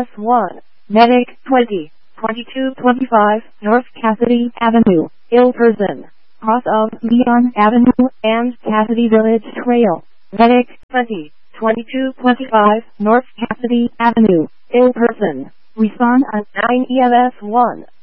1, Medic 20, 2225 North Cassidy Avenue, Ilperson, cross of Leon Avenue and Cassidy Village Trail. Medic 20, 2225 North Cassidy Avenue, Ilperson. Respond on 9 EMS 1.